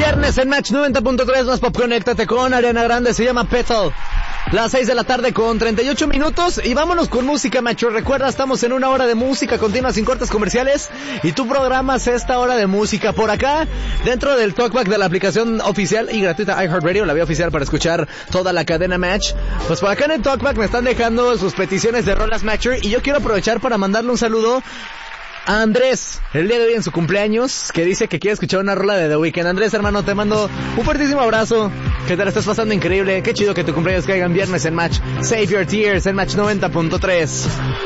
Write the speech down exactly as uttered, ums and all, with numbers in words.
Viernes en Match noventa punto tres, más pop, conéctate con Ariana Grande, se llama Petal. Las seis de la tarde con treinta y ocho minutos y vámonos con música, macho. Recuerda, estamos en una hora de música continua sin cortes comerciales y tú programas esta hora de música por acá, dentro del talkback de la aplicación oficial y gratuita iHeartRadio, la vía oficial para escuchar toda la cadena Match. Pues por acá en el talkback me están dejando sus peticiones de rolas Matcher y yo quiero aprovechar para mandarle un saludo a Andrés, el día de hoy en su cumpleaños, que dice que quiere escuchar una rola de The Weeknd. Andrés, hermano, te mando un fuertísimo abrazo, que te la estás pasando increíble, qué chido que tu cumpleaños caiga en viernes en Match. Save your tears en Match noventa punto tres.